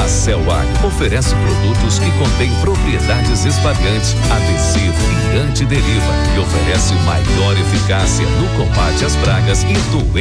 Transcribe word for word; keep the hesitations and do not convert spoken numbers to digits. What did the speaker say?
A Celag oferece produtos que contêm propriedades espalhantes, adesivo e antideriva e oferece maior eficácia no combate às pragas e doenças